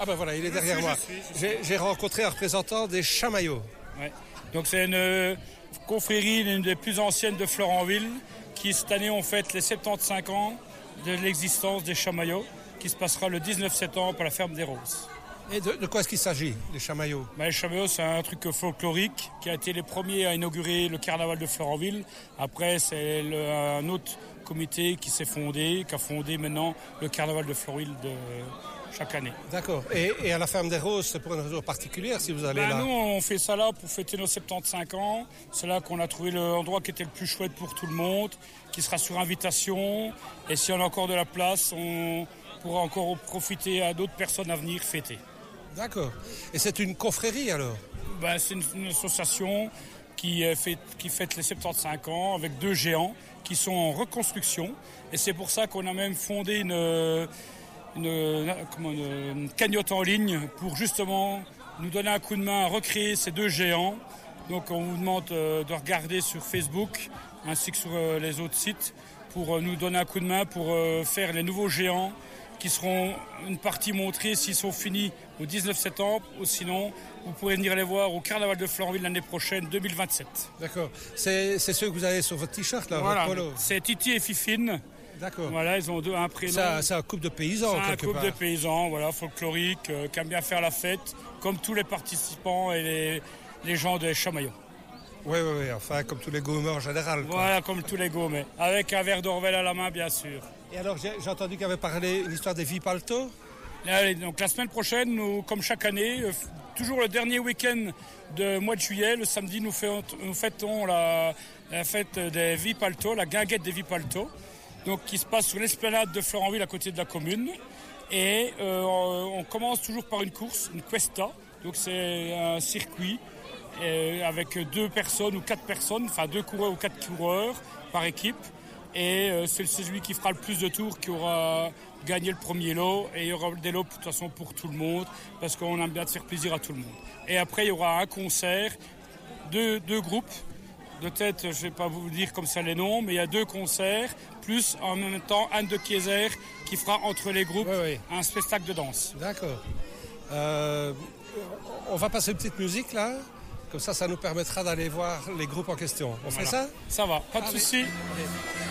Ah ben voilà, il est derrière moi. J'ai rencontré un représentant des Chamaillots. Ouais. Donc c'est une confrérie, l'une des plus anciennes de Florenville, qui cette année on fête les 75 ans de l'existence des Chamaillots, qui se passera le 19 septembre à la ferme des Roses. Et de quoi est-ce qu'il s'agit, les Chamaillots? Les Chamaillots, c'est un truc folklorique qui a été les premiers à inaugurer le carnaval de Florenville. Après, c'est un autre comité qui s'est fondé, qui a fondé maintenant le carnaval de Florenville de chaque année. D'accord. Et à la ferme des Roses, c'est pour une raison particulière si vous allez là? Nous, on fait ça là pour fêter nos 75 ans. C'est là qu'on a trouvé l'endroit qui était le plus chouette pour tout le monde, qui sera sur invitation. Et si on a encore de la place, on pourra encore profiter à d'autres personnes à venir fêter. D'accord. Et c'est une confrérie alors? C'est une association qui fête les 75 ans avec 2 géants qui sont en reconstruction. Et c'est pour ça qu'on a même fondé une cagnotte en ligne pour justement nous donner un coup de main à recréer ces 2 géants. Donc on vous demande de regarder sur Facebook ainsi que sur les autres sites pour nous donner un coup de main pour faire les nouveaux géants qui seront une partie montrée s'ils sont finis au 19 septembre ou sinon vous pourrez venir les voir au carnaval de Florenville l'année prochaine 2027. D'accord. C'est ceux que vous avez sur votre t-shirt là, voilà, votre polo. C'est Titi et Fifine. D'accord. Voilà, ils ont un prénom. C'est un couple de paysans quelque part. C'est un couple de paysans, voilà, folklorique, qui aiment bien faire la fête, comme tous les participants et les gens des Chamaillots. Oui, enfin, comme tous les gourmets en général. Quoi. Voilà, comme tous les gourmets. Avec un verre d'Orvel à la main, bien sûr. Et alors, j'ai entendu qu'il avait parlé une histoire des Vipalto. Donc, la semaine prochaine, nous, comme chaque année, toujours le dernier week-end de mois de juillet, le samedi, nous fêtons la fête des Vipalto, la guinguette des Vipalto, donc qui se passe sur l'esplanade de Florenville à côté de la commune. Et on commence toujours par une course, une cuesta. Donc, c'est un circuit. Avec 2 personnes ou 4 personnes, enfin 2 coureurs ou 4 coureurs par équipe. Et c'est celui qui fera le plus de tours qui aura gagné le premier lot. Et il y aura des lots de toute façon pour tout le monde, parce qu'on aime bien de faire plaisir à tout le monde. Et après, il y aura un concert, deux groupes. De tête, je ne vais pas vous dire comme ça les noms, mais il y a 2 concerts, plus en même temps Anne de Kieser qui fera entre les groupes un spectacle de danse. D'accord. On va passer une petite musique là. Comme ça nous permettra d'aller voir les groupes en question. On fait ça? Ça va, pas de souci. Allez.